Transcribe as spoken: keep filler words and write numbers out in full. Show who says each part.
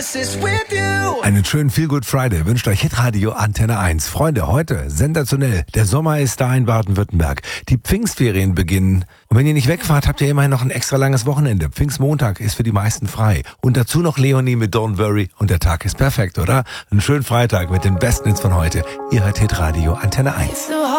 Speaker 1: Einen schönen Feel Good Friday wünscht euch Hitradio Antenne eins. Freunde, heute sensationell. Der Sommer ist da in Baden-Württemberg. Die Pfingstferien beginnen. Und wenn ihr nicht wegfahrt, habt ihr immerhin noch ein extra langes Wochenende. Pfingstmontag ist für die meisten frei. Und dazu noch Leonie mit Don't Worry. Und der Tag ist perfekt, oder? Einen schönen Freitag mit den besten Hits von heute. Ihr hört Hitradio Antenne eins.